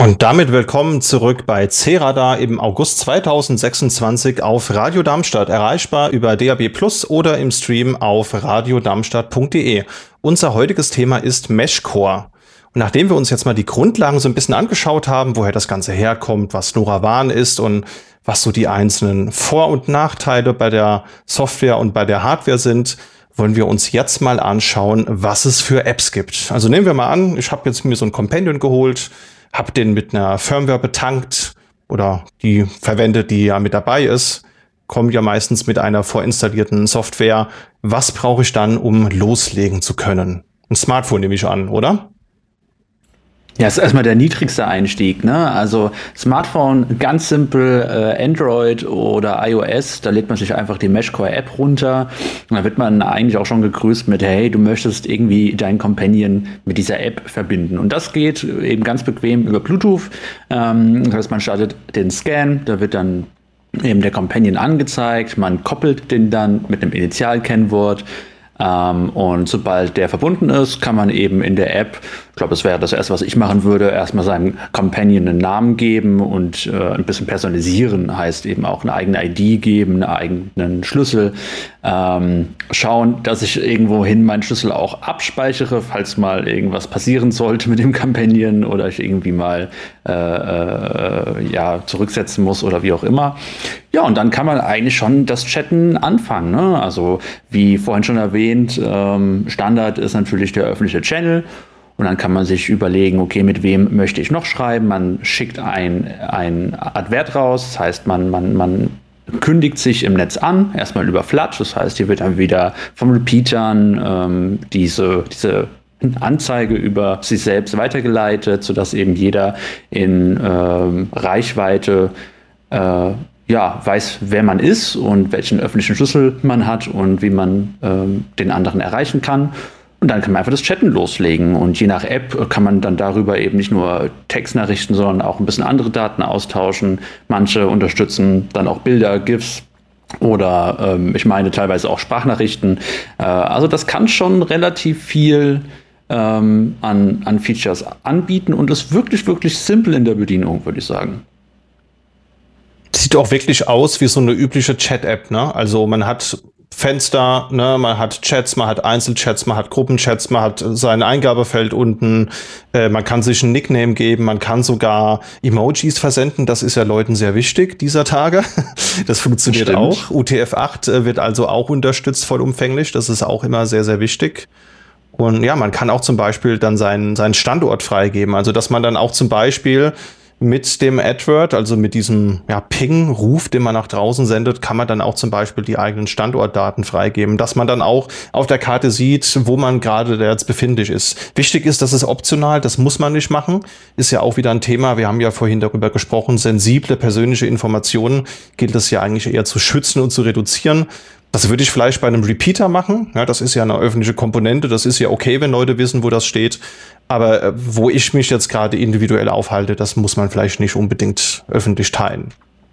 Und damit willkommen zurück bei C-Radar im August 2026 auf Radio Darmstadt, erreichbar über DAB+ oder im Stream auf radiodarmstadt.de. Unser heutiges Thema ist Meshcore. Und nachdem wir uns jetzt mal die Grundlagen so ein bisschen angeschaut haben, woher das Ganze herkommt, was LoRaWAN ist und was so die einzelnen Vor- und Nachteile bei der Software und bei der Hardware sind, wollen wir uns jetzt mal anschauen, was es für Apps gibt. Also nehmen wir mal an, ich habe jetzt mir so ein Companion geholt, habe den mit einer Firmware betankt oder die verwendet, die ja mit dabei ist, kommt ja meistens mit einer vorinstallierten Software. Was brauche ich dann, um loslegen zu können? Ein Smartphone nehme ich an, oder? Ja, ist erstmal der niedrigste Einstieg, ne? Also Smartphone, ganz simpel, Android oder iOS, da lädt man sich einfach die Meshcore-App runter und da wird man eigentlich auch schon gegrüßt mit, hey, du möchtest irgendwie deinen Companion mit dieser App verbinden. Und das geht eben ganz bequem über Bluetooth. Das heißt, man startet den Scan, da wird dann eben der Companion angezeigt, man koppelt den dann mit einem Initialkennwort. Und sobald der verbunden ist, kann man eben in der App, ich glaube, das wäre das Erste, was ich machen würde, erstmal seinem Companion einen Namen geben und ein bisschen personalisieren, heißt eben auch eine eigene ID geben, einen eigenen Schlüssel. Schauen, dass ich irgendwohin meinen Schlüssel auch abspeichere, falls mal irgendwas passieren sollte mit dem Companion oder ich irgendwie mal zurücksetzen muss oder wie auch immer. Ja, und dann kann man eigentlich schon das Chatten anfangen, ne? Also wie vorhin schon erwähnt, Standard ist natürlich der öffentliche Channel. Und dann kann man sich überlegen, okay, mit wem möchte ich noch schreiben? Man schickt ein Advert raus, das heißt, man kündigt sich im Netz an, erstmal über FLAT, das heißt, hier wird dann wieder von Repeatern diese Anzeige über sich selbst weitergeleitet, sodass eben jeder in Reichweite weiß, wer man ist und welchen öffentlichen Schlüssel man hat und wie man den anderen erreichen kann. Und dann kann man einfach das Chatten loslegen. Und je nach App kann man dann darüber eben nicht nur Textnachrichten, sondern auch ein bisschen andere Daten austauschen. Manche unterstützen dann auch Bilder, GIFs oder ich meine teilweise auch Sprachnachrichten. Also das kann schon relativ viel an Features anbieten und ist wirklich, wirklich simpel in der Bedienung, würde ich sagen. Sieht auch wirklich aus wie so eine übliche Chat-App, ne? Also man hat Fenster, ne, man hat Chats, man hat Einzelchats, man hat Gruppenchats, man hat sein Eingabefeld unten, man kann sich ein Nickname geben, man kann sogar Emojis versenden, das ist ja Leuten sehr wichtig dieser Tage. Das funktioniert Stimmt. auch. UTF-8 wird also auch unterstützt vollumfänglich, das ist auch immer sehr, sehr wichtig. Und ja, man kann auch zum Beispiel dann seinen Standort freigeben, also dass man dann auch zum Beispiel mit dem AdWord, also mit diesem Ping-Ruf, den man nach draußen sendet, kann man dann auch zum Beispiel die eigenen Standortdaten freigeben, dass man dann auch auf der Karte sieht, wo man gerade jetzt befindlich ist. Wichtig ist, das ist optional, das muss man nicht machen. Ist ja auch wieder ein Thema, wir haben ja vorhin darüber gesprochen, sensible persönliche Informationen gilt es ja eigentlich eher zu schützen und zu reduzieren. Das würde ich vielleicht bei einem Repeater machen. Ja, das ist ja eine öffentliche Komponente. Das ist ja okay, wenn Leute wissen, wo das steht. Aber wo ich mich jetzt gerade individuell aufhalte, das muss man vielleicht nicht unbedingt öffentlich teilen.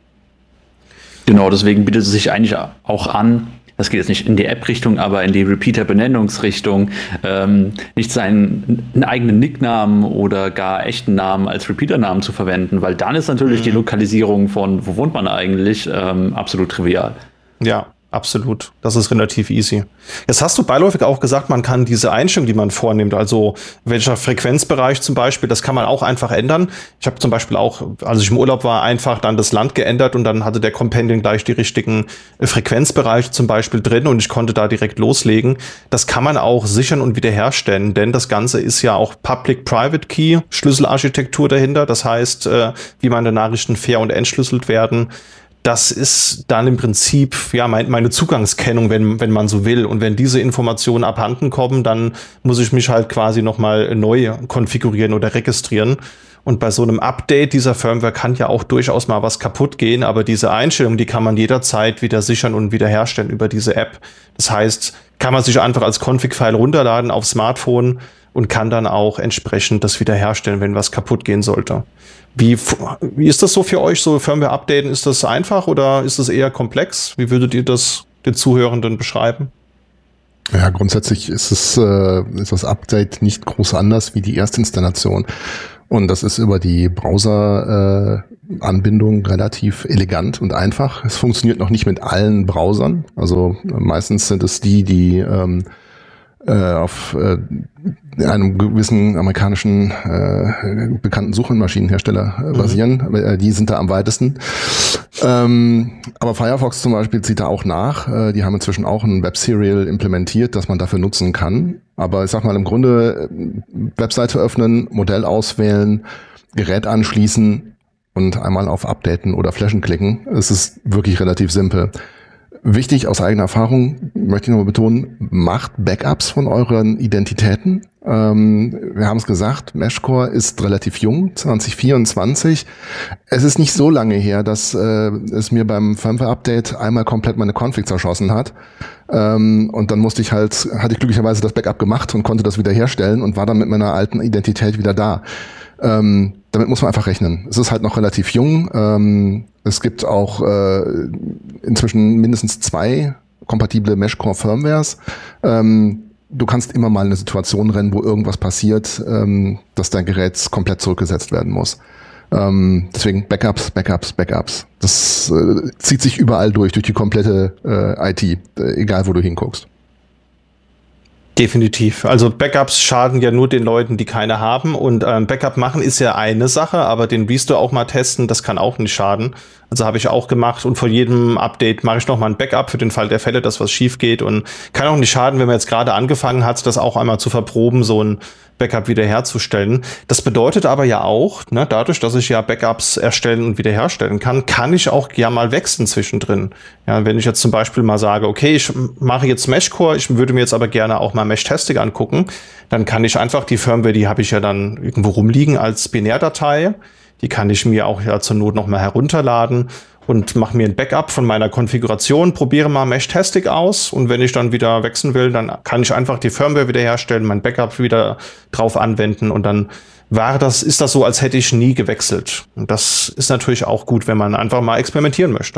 Genau, deswegen bietet es sich eigentlich auch an, das geht jetzt nicht in die App-Richtung, aber in die Repeater-Benennungsrichtung, nicht seinen eigenen Nicknamen oder gar echten Namen als Repeater-Namen zu verwenden, weil dann ist natürlich die Lokalisierung von, wo wohnt man eigentlich, absolut trivial. Ja. Absolut. Das ist relativ easy. Jetzt hast du beiläufig auch gesagt, man kann diese Einstellung, die man vornimmt, also welcher Frequenzbereich zum Beispiel, das kann man auch einfach ändern. Ich habe zum Beispiel auch, als ich im Urlaub war, einfach dann das Land geändert und dann hatte der Companion gleich die richtigen Frequenzbereiche zum Beispiel drin und ich konnte da direkt loslegen. Das kann man auch sichern und wiederherstellen, denn das Ganze ist ja auch Public-Private Key, Schlüsselarchitektur dahinter. Das heißt, wie meine Nachrichten fair und entschlüsselt werden. Das ist dann im Prinzip meine Zugangskennung, wenn man so will. Und wenn diese Informationen abhanden kommen, dann muss ich mich halt quasi nochmal neu konfigurieren oder registrieren. Und bei so einem Update dieser Firmware kann ja auch durchaus mal was kaputt gehen. Aber diese Einstellung, die kann man jederzeit wieder sichern und wiederherstellen über diese App. Das heißt, kann man sich einfach als Config-File runterladen aufs Smartphone und kann dann auch entsprechend das wiederherstellen, wenn was kaputt gehen sollte. Wie ist das so für euch, so Firmware-Updaten? Ist das einfach oder ist das eher komplex? Wie würdet ihr das den Zuhörenden beschreiben? Ja, grundsätzlich ist das Update nicht groß anders wie die Erstinstallation. Und das ist über die Browser-Anbindung relativ elegant und einfach. Es funktioniert noch nicht mit allen Browsern. Also meistens sind es die auf einem gewissen amerikanischen bekannten Suchmaschinenhersteller basieren. Die sind da am weitesten. Aber Firefox zum Beispiel zieht da auch nach. Die haben inzwischen auch ein Web-Serial implementiert, das man dafür nutzen kann. Aber ich sag mal, im Grunde Webseite öffnen, Modell auswählen, Gerät anschließen und einmal auf Updaten oder Flashen klicken. Es ist wirklich relativ simpel. Wichtig aus eigener Erfahrung, möchte ich nochmal betonen, macht Backups von euren Identitäten. Wir haben es gesagt, Meshcore ist relativ jung, 2024. Es ist nicht so lange her, dass es mir beim Firmware-Update einmal komplett meine Config zerschossen hat. Und dann hatte ich glücklicherweise das Backup gemacht und konnte das wieder herstellen und war dann mit meiner alten Identität wieder da. Damit muss man einfach rechnen. Es ist halt noch relativ jung. Es gibt auch inzwischen mindestens 2 kompatible Meshcore-Firmwares. Du kannst immer mal in eine Situation rennen, wo irgendwas passiert, dass dein Gerät komplett zurückgesetzt werden muss. Deswegen Backups. Das zieht sich überall durch die komplette IT, egal wo du hinguckst. Definitiv. Also Backups schaden ja nur den Leuten, die keine haben. Und Backup machen ist ja eine Sache, aber den Restore auch mal testen, das kann auch nicht schaden. Also habe ich auch gemacht und vor jedem Update mache ich noch mal ein Backup für den Fall der Fälle, dass was schief geht. Und kann auch nicht schaden, wenn man jetzt gerade angefangen hat, das auch einmal zu verproben, so ein Backup wiederherzustellen. Das bedeutet aber ja auch, ne, dadurch, dass ich ja Backups erstellen und wiederherstellen kann ich auch ja mal wechseln zwischendrin. Ja, wenn ich jetzt zum Beispiel mal sage, okay, ich mache jetzt Meshcore, ich würde mir jetzt aber gerne auch mal Meshtesting angucken, dann kann ich einfach die Firmware, die habe ich ja dann irgendwo rumliegen als Binärdatei, die kann ich mir auch ja zur Not noch mal herunterladen und mache mir ein Backup von meiner Konfiguration, probiere mal Meshtesting aus und wenn ich dann wieder wechseln will, dann kann ich einfach die Firmware wiederherstellen, mein Backup wieder drauf anwenden und dann ist das so, als hätte ich nie gewechselt. Und das ist natürlich auch gut, wenn man einfach mal experimentieren möchte.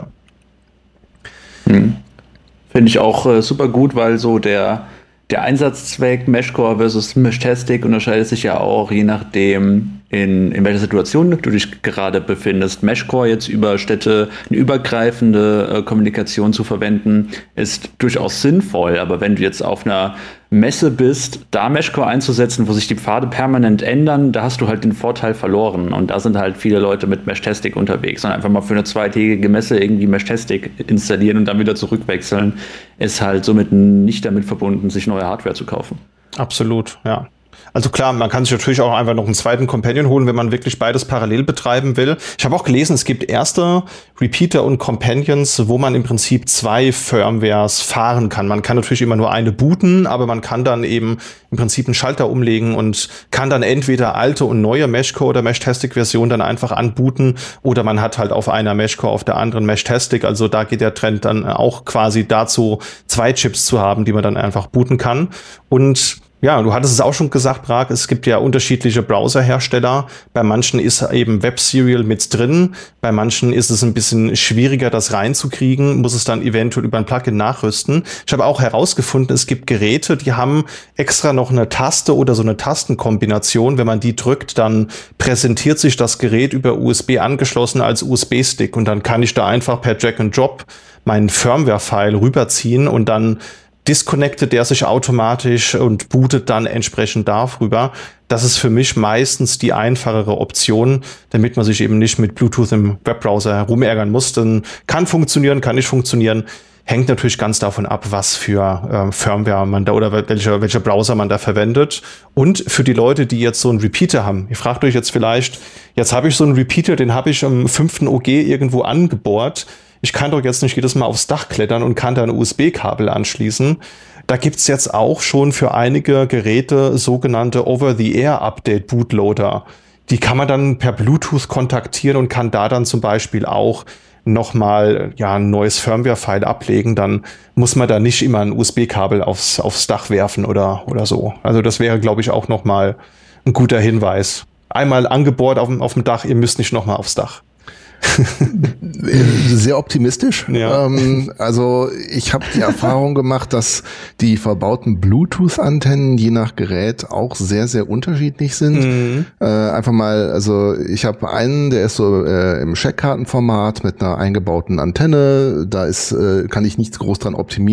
Finde ich auch super gut, weil so der Einsatzzweck Meshcore versus Meshtesting unterscheidet sich ja auch je nachdem, in welcher Situation du dich gerade befindest. Meshcore jetzt über Städte eine übergreifende Kommunikation zu verwenden, ist durchaus sinnvoll. Aber wenn du jetzt auf einer Messe bist, da Meshcore einzusetzen, wo sich die Pfade permanent ändern, da hast du halt den Vorteil verloren. Und da sind halt viele Leute mit Meshtesting unterwegs. Und einfach mal für eine 2-tägige Messe irgendwie Meshtesting installieren und dann wieder zurückwechseln, ist halt somit nicht damit verbunden, sich neue Hardware zu kaufen. Absolut, ja. Also klar, man kann sich natürlich auch einfach noch einen zweiten Companion holen, wenn man wirklich beides parallel betreiben will. Ich habe auch gelesen, es gibt erste Repeater und Companions, wo man im Prinzip 2 Firmwares fahren kann. Man kann natürlich immer nur eine booten, aber man kann dann eben im Prinzip einen Schalter umlegen und kann dann entweder alte und neue Meshcore oder Meshtesting-Version dann einfach anbooten oder man hat halt auf einer Meshcore, auf der anderen Meshtesting. Also da geht der Trend dann auch quasi dazu, 2 Chips zu haben, die man dann einfach booten kann. Und ja, du hattest es auch schon gesagt, Prag, es gibt ja unterschiedliche Browserhersteller. Bei manchen ist eben Web Serial mit drin, bei manchen ist es ein bisschen schwieriger, das reinzukriegen, muss es dann eventuell über ein Plugin nachrüsten. Ich habe auch herausgefunden, es gibt Geräte, die haben extra noch eine Taste oder so eine Tastenkombination. Wenn man die drückt, dann präsentiert sich das Gerät über USB angeschlossen als USB-Stick und dann kann ich da einfach per Drag and Drop meinen Firmware-File rüberziehen und dann disconnectet der sich automatisch und bootet dann entsprechend darüber. Das ist für mich meistens die einfachere Option, damit man sich eben nicht mit Bluetooth im Webbrowser herumärgern muss. Dann kann funktionieren, kann nicht funktionieren. Hängt natürlich ganz davon ab, was für Firmware man da oder welcher Browser man da verwendet. Und für die Leute, die jetzt so einen Repeater haben. Ihr fragt euch jetzt vielleicht, jetzt habe ich so einen Repeater, den habe ich im 5. OG irgendwo angebohrt. Ich kann doch jetzt nicht jedes Mal aufs Dach klettern und kann da ein USB-Kabel anschließen. Da gibt's jetzt auch schon für einige Geräte sogenannte Over-the-Air-Update-Bootloader. Die kann man dann per Bluetooth kontaktieren und kann da dann zum Beispiel auch nochmal ein neues Firmware-File ablegen. Dann muss man da nicht immer ein USB-Kabel aufs Dach werfen oder so. Also das wäre, glaube ich, auch nochmal ein guter Hinweis. Einmal angebohrt auf dem Dach, ihr müsst nicht nochmal aufs Dach. Sehr optimistisch. Ja. Also ich habe die Erfahrung gemacht, dass die verbauten Bluetooth-Antennen je nach Gerät auch sehr, sehr unterschiedlich sind. Einfach mal, also ich habe einen, der ist so im Scheckkartenformat mit einer eingebauten Antenne. Da kann ich nichts groß dran optimieren.